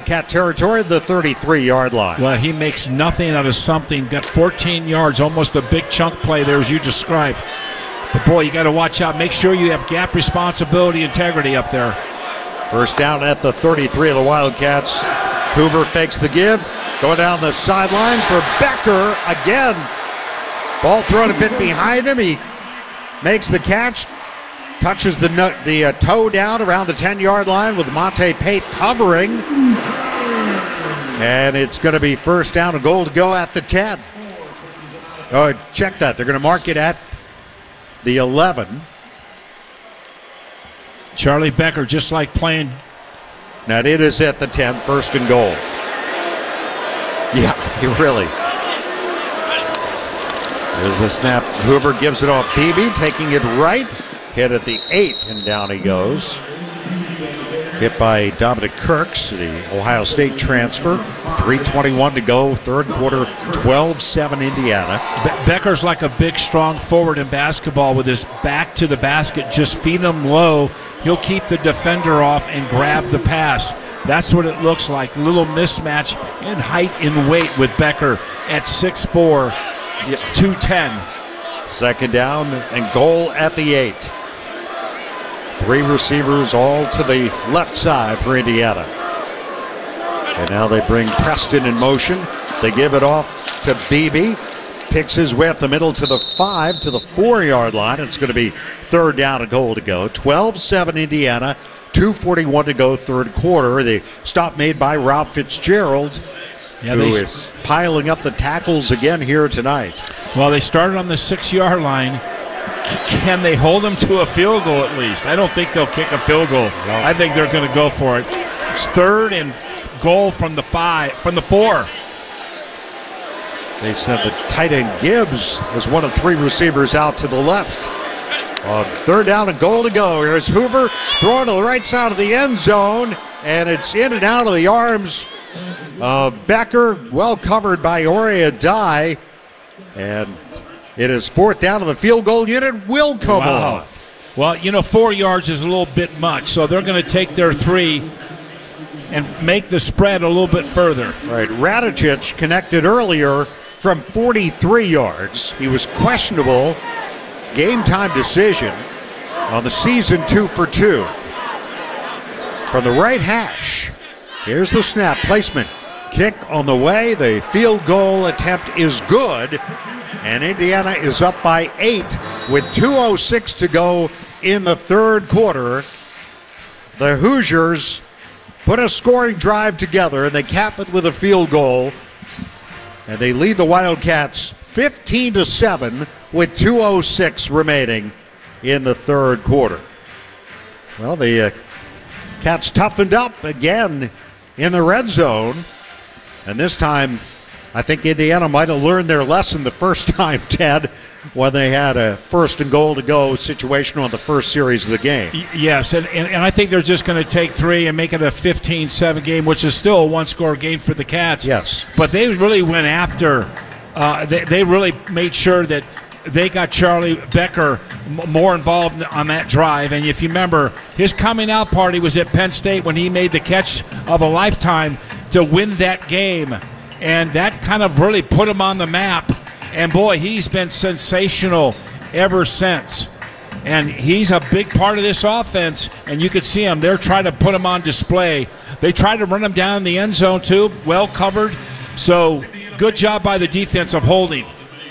Wildcat territory, the 33-yard line. Well, he makes nothing out of something. Got 14 yards, almost a big chunk play there, as you described. But, boy, you got to watch out. Make sure you have gap responsibility, integrity up there. First down at the 33 of the Wildcats. Hoover fakes the give. Going down the sideline for Becker again. Ball thrown a bit behind him. He makes the catch. Touches the toe down around the 10-yard line with Monte Pate covering. And it's going to be first down and goal to go at the 10. Oh, check that. They're going to mark it at the 11. Charlie Becker just like playing. Now it is at the 10, first and goal. Yeah, he really. There's the snap. Hoover gives it off Beebe, taking it right. Hit at the 8, and down he goes. Hit by Dominic Kirks, the Ohio State transfer. 3:21 to go, third quarter, 12-7 Indiana. Becker's like a big, strong forward in basketball with his back to the basket. Just feed him low. He'll keep the defender off and grab the pass. That's what it looks like. A little mismatch in height and weight with Becker at 6'4", 210. Second down and goal at the 8. 3 receivers all to the left side for Indiana. And now they bring Preston in motion. They give it off to Beebe. Picks his way up the middle to the 5, to the 4-yard line. It's going to be third down and goal to go. 12-7 Indiana. 2:41 to go, third quarter. The stop made by Ralph Fitzgerald, who is piling up the tackles again here tonight. Well, they started on the 6-yard line. Can they hold them to a field goal at least? I don't think they'll kick a field goal. No. I think they're going to go for it. It's third and goal from the 4. They said the tight end Gibbs is one of 3 receivers out to the left. Third down and goal to go. Here's Hoover throwing to the right side of the end zone, and it's in and out of the arms of Becker, well covered by Ori Adai, and it is fourth down, and the field goal unit will come on. Well, 4 yards is a little bit much, so they're going to take their 3 and make the spread a little bit further. Right, Radicic connected earlier from 43 yards. He was questionable. Game time decision on the season 2 for 2. From the right hash, here's the snap, placement, kick on the way. The field goal attempt is good, and Indiana is up by 8 with 2:06 to go in the third quarter. The Hoosiers put a scoring drive together, and they cap it with a field goal, and they lead the Wildcats 15-7 with 2:06 remaining in the third quarter. Well, the Cats toughened up again in the red zone, and this time I think Indiana might have learned their lesson the first time, Ted, when they had a first and goal to go situation on the first series of the game. Yes, and I think they're just going to take 3 and make it a 15-7 game, which is still a one-score game for the Cats. Yes. But they really went after they really made sure that they got Charlie Becker more involved on that drive. And if you remember, his coming out party was at Penn State when he made the catch of a lifetime to win that game. And that kind of really put him on the map. And, boy, he's been sensational ever since. And he's a big part of this offense. And you could see him. They're trying to put him on display. They tried to run him down in the end zone, too, well covered. So good job by the defense of holding.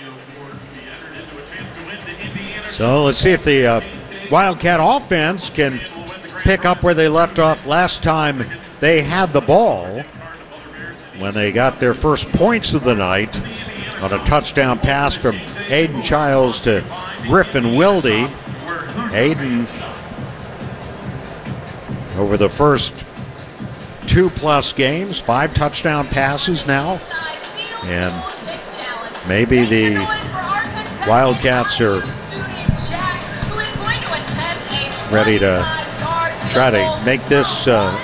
So let's see if the Wildcat offense can pick up where they left off last time they had the ball, when they got their first points of the night on a touchdown pass from Hayden Childs to Griffin Wilde. Hayden, over the first 2+ games, 5 touchdown passes now. And maybe the Wildcats are ready to try to make this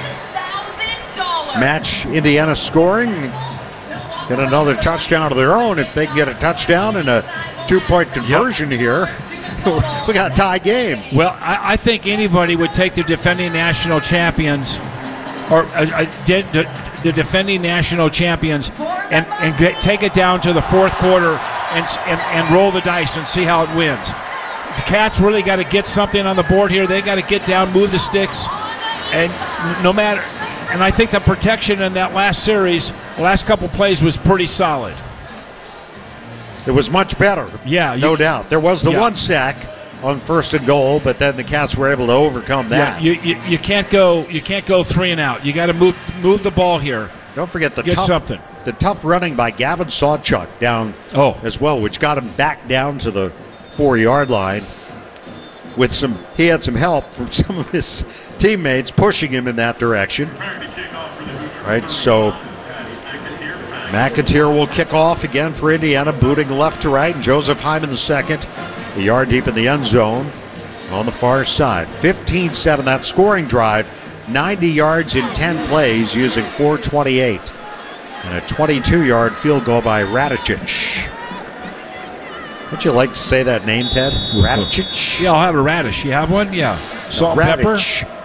match Indiana scoring, get another touchdown of their own. If they can get a touchdown and a 2-point conversion here, we got a tie game. Well, I think anybody would take the defending national champions, or the defending national champions and take it down to the fourth quarter and roll the dice and see how it wins. The Cats really got to get something on the board here. They got to get down, move the sticks, and no matter. And I think the protection in that last series, the last couple plays, was pretty solid. It was much better. Yeah, no doubt. There was the one sack on first and goal, but then the Cats were able to overcome that. Yeah, you can't go 3 and out. You got to move the ball here. Don't forget the tough running by Gavin Sawchuk down as well, which got him back down to the 4-yard line. He had some help from some of his teammates pushing him in that direction. Right, so McAteer will kick off again for Indiana, booting left to right, and Joseph Hyman the second, a yard deep in the end zone on the far side. 15-7, that scoring drive, 90 yards in 10 plays using 4:28, and a 22-yard field goal by Radicic. Would you like to say that name, Ted? Radicic? Yeah, I'll have a radish. You have one? Yeah. Salt and pepper?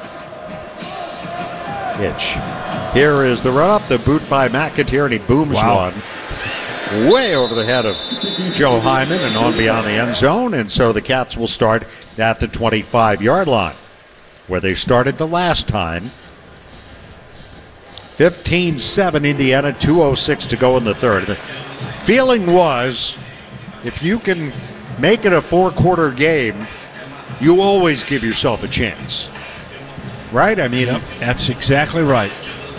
Here is the run-up, the boot by McAteer, and he booms one way over the head of Joe Hyman and on beyond the end zone. And so the Cats will start at the 25-yard line, where they started the last time. 15-7 Indiana, 2:06 to go in the third. The feeling was, if you can make it a 4-quarter game, you always give yourself a chance. Right? I mean, that's exactly right.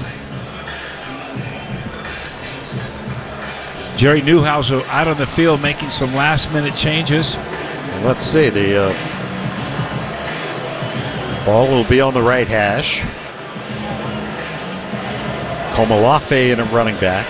Jerry Newhouse out on the field making some last-minute changes. Let's see. The ball will be on the right hash. Komolafe in a running back.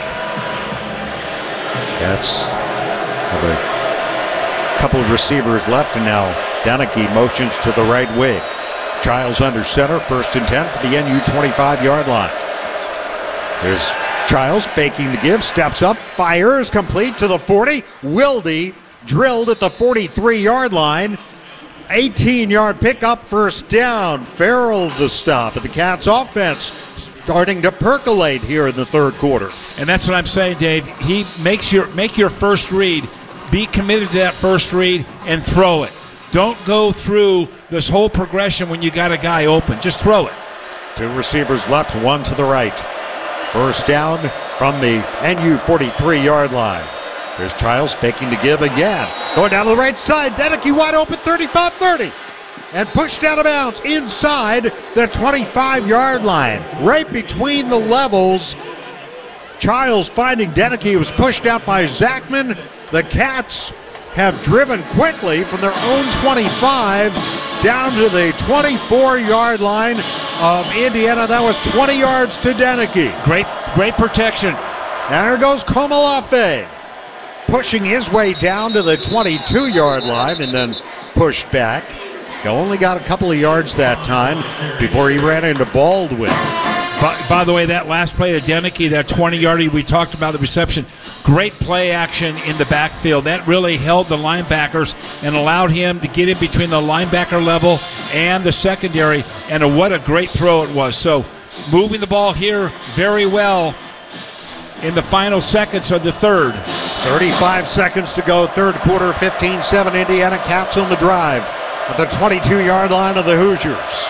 Cats have a couple of receivers left, and now Deneke motions to the right wing. Childs under center, 1st and 10 for the NU 25-yard line. Here's Childs faking the give, steps up, fires, complete to the 40. Wilde drilled at the 43-yard line. 18-yard pickup, first down. Farrell the stop, and the Cats offense starting to percolate here in the third quarter. And that's what I'm saying, Dave. He make your first read. Be committed to that first read and throw it. Don't go through this whole progression when you got a guy open. Just throw it. 2 receivers left, 1 to the right. First down from the NU 43-yard line. There's Childs faking the give again. Going down to the right side. Deneke wide open, 35-30. And pushed out of bounds inside the 25-yard line. Right between the levels. Childs finding Deneke. He was pushed out by Zachman. The Cats have driven quickly from their own 25 down to the 24-yard line of Indiana. That was 20 yards to Deneke. Great protection. And there goes Komolafe, pushing his way down to the 22-yard line and then pushed back. He only got a couple of yards that time before he ran into Baldwin. By the way, that last play to Deneke, that 20-yarder, we talked about the reception. Great play action in the backfield. That really held the linebackers and allowed him to get in between the linebacker level and the secondary. And what a great throw it was. So moving the ball here very well in the final seconds of the third. 35 seconds to go, third quarter, 15-7 Indiana. Cats on the drive at the 22-yard line of the Hoosiers.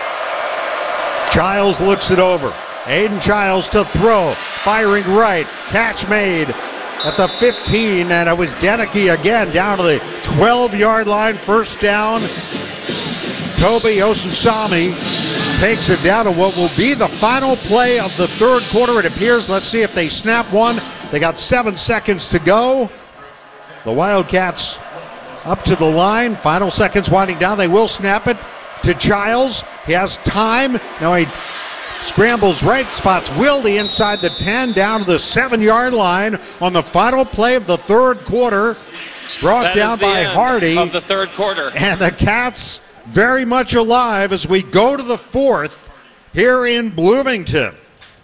Childs looks it over. Aiden Childs to throw, firing right, catch made at the 15, and it was Deneke again down to the 12-yard line, first down. Toby Osunsami takes it down to what will be the final play of the third quarter, it appears. Let's see if they snap one. They got 7 seconds to go. The Wildcats up to the line, final seconds winding down. They will snap it to Childs. He has time. Now he scrambles right, spots Wilde inside the 10, down to the 7-yard line on the final play of the third quarter. Brought down by Hardy. Of the third quarter. And the Cats very much alive as we go to the fourth here in Bloomington.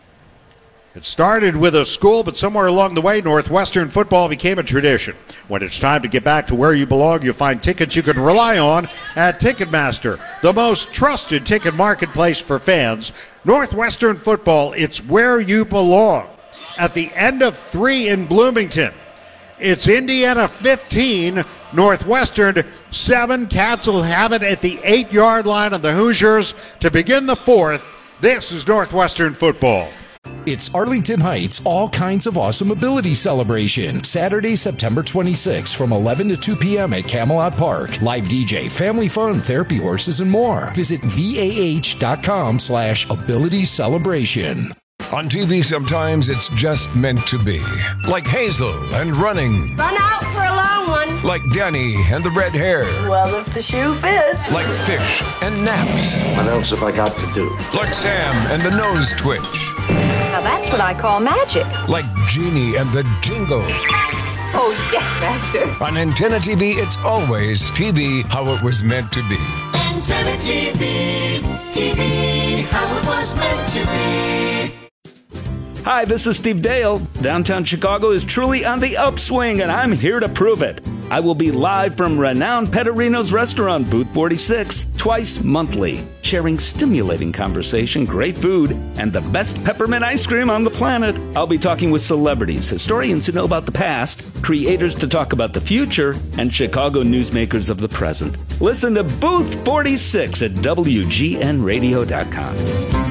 It started with a school, but somewhere along the way, Northwestern football became a tradition. When it's time to get back to where you belong, you'll find tickets you can rely on at Ticketmaster. the most trusted ticket marketplace for fans. Northwestern football, it's where you belong. At the end of 3 in Bloomington, it's Indiana 15, Northwestern 7. Cats will have it at the 8-yard line of the Hoosiers to begin the 4th. This is Northwestern football. It's Arlington Heights All Kinds of Awesome Ability Celebration. Saturday, September 26th from 11 to 2 p.m. at Camelot Park. Live DJ, family fun, therapy horses, and more. Visit VAH.com/ability celebration. On TV, sometimes it's just meant to be. Like Hazel and running. Run out for a long one. Like Danny and the red hair. Well, if the shoe fits. Like Fish and naps. What else have I got to do? Like Sam and the nose twitch. Now that's what I call magic. Like Genie and the jingle. Oh, yes, Master. On Antenna TV, it's always TV how it was meant to be. Antenna TV, TV how it was meant to be. Hi, this is Steve Dale. Downtown Chicago is truly on the upswing, and I'm here to prove it. I will be live from renowned Pettorino's restaurant, Booth 46, twice monthly, sharing stimulating conversation, great food, and the best peppermint ice cream on the planet. I'll be talking with celebrities, historians who know about the past, creators to talk about the future, and Chicago newsmakers of the present. Listen to Booth 46 at WGNradio.com.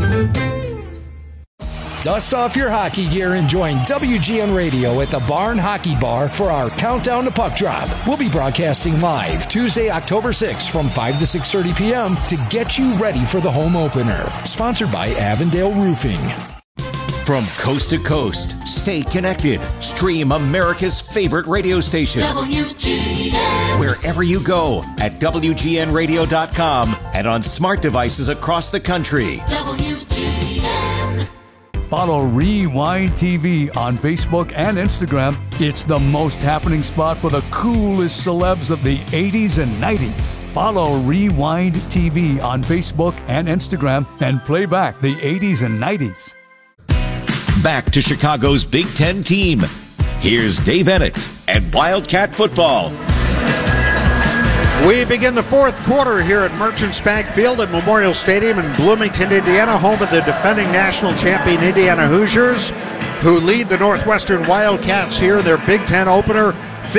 Dust off your hockey gear and join WGN Radio at the Barn Hockey Bar for our Countdown to Puck Drop. We'll be broadcasting live Tuesday, October 6th from 5 to 6:30 p.m. to get you ready for the home opener. Sponsored by Avondale Roofing. From coast to coast, stay connected. Stream America's favorite radio station. WGN. Wherever you go at WGNradio.com and on smart devices across the country. WGN. Follow Rewind TV on Facebook and Instagram. It's the most happening spot for the coolest celebs of the 80s and 90s. Follow Rewind TV on Facebook and Instagram and play back the 80s and 90s. Back to Chicago's Big Ten team. Here's Dave Ennett and Wildcat football. We begin the 4th quarter here at Merchants Bank Field at Memorial Stadium in Bloomington, Indiana, home of the defending national champion Indiana Hoosiers, who lead the Northwestern Wildcats here in their Big Ten opener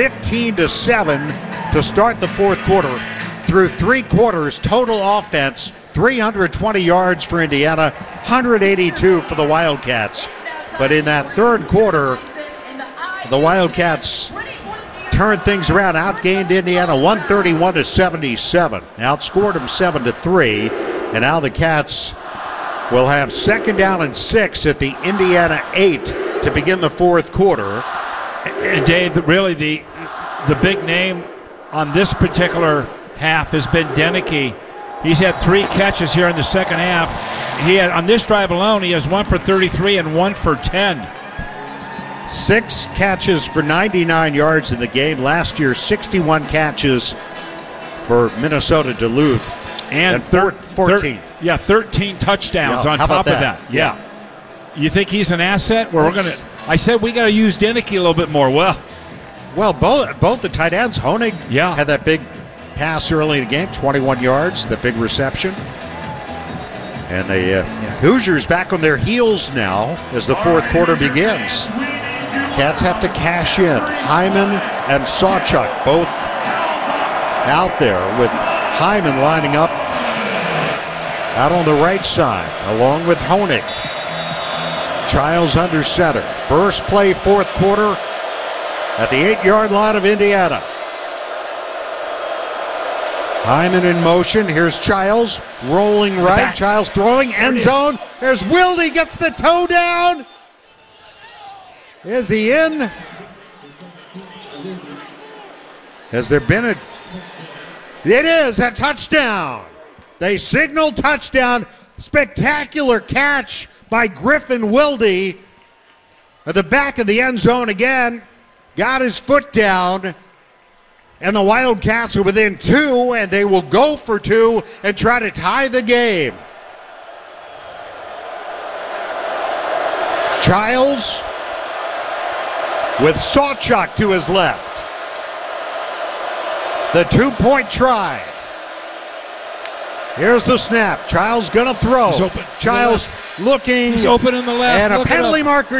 15-7 to start the 4th quarter. Through 3 quarters, total offense, 320 yards for Indiana, 182 for the Wildcats. But in that 3rd quarter, the Wildcats turned things around, outgained Indiana 131-77, outscored them 7-3, and now the Cats will have 2nd down and 6 at the Indiana 8 to begin the 4th quarter. And Dave, really the big name on this particular half has been Deneke. He's had 3 catches here in the second half. He had, on this drive alone, he has 1 for 33 and 1 for 10. 6 catches for 99 yards in the game. Last year, 61 catches for Minnesota Duluth. And 14. 13 touchdowns on how top about of that. that? Yeah. You think he's an asset? Well, I said we got to use Deneke a little bit more. Well, both the tight ends, Honig had that big pass early in the game, 21 yards, the big reception. And the Hoosiers back on their heels now as the 4th quarter begins. Cats have to cash in. Hyman and Sawchuk both out there, with Hyman lining up out on the right side along with Honig. Childs under center. First play, 4th quarter at the 8-yard line of Indiana. Hyman in motion. Here's Childs rolling right. Childs throwing, end zone. There's Wilde, gets the toe down. Is he in? Has there been a... It is a touchdown. They signal touchdown. Spectacular catch by Griffin Wilde at the back of the end zone again. Got his foot down. And the Wildcats are within 2, and they will go for 2 and try to tie the game. Childs with Sawchuk to his left. The 2-point try. Here's the snap. Childs going to throw. He's open. Childs looking. He's open in the left. And a Look penalty marker